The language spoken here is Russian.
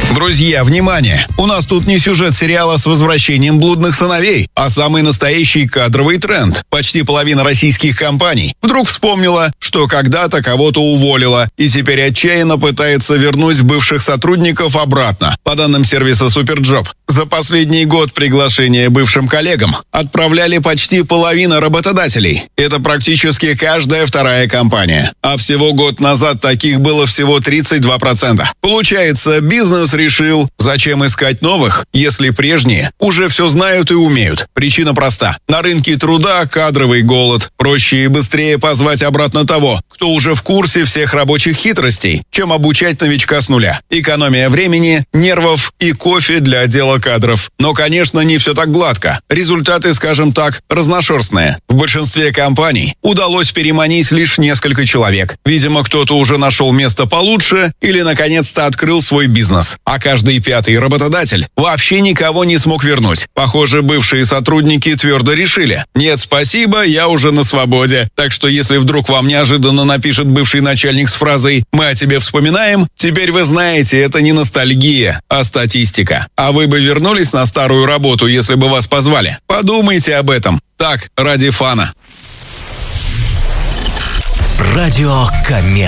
Друзья, внимание! У нас тут не сюжет сериала с возвращением блудных сыновей, а самый настоящий кадровый тренд. Почти половина российских компаний вдруг вспомнила, что когда-то кого-то уволила и теперь отчаянно пытается вернуть бывших сотрудников обратно. По данным сервиса Superjob, за последний год приглашения бывшим коллегам отправляли почти половина работодателей. Это практически каждая вторая компания. А всего год назад таких было всего 32%. Получается, бизнес решил, зачем искать новых, если прежние уже все знают и умеют. Причина проста. На рынке труда кадровый голод. Проще и быстрее позвать обратно того, кто уже в курсе всех рабочих хитростей, чем обучать новичка с нуля. Экономия времени, нервов и кофе для отдела кадров. Но, конечно, не все так гладко. Результаты, скажем так, разношерстные. В большинстве компаний удалось переманить лишь несколько человек. Видимо, кто-то уже нашел место получше или, наконец-то, открыл свой бизнес. А каждый пятый работодатель вообще никого не смог вернуть. Похоже, бывшие сотрудники твердо решили: нет, спасибо, я уже на свободе. Так что, если вдруг вам неожиданно напишет бывший начальник с фразой «Мы о тебе вспоминаем», теперь вы знаете, это не ностальгия, а статистика. А вы бы вернулись на старую работу, если бы вас позвали? Подумайте об этом. Так, ради фана. Радио Коммерс.